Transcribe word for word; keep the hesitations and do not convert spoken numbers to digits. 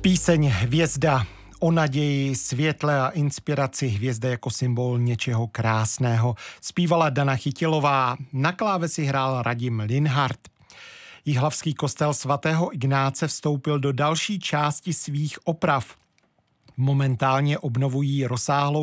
Píseň Hvězda o naději, světle a inspiraci, hvězda jako symbol něčeho krásného. Zpívala Dana Chytilová, na klávesi hrál Radim Linhart. Jihlavský kostel svatého Ignáce vstoupil do další části svých oprav. Momentálně obnovují rozsáhlou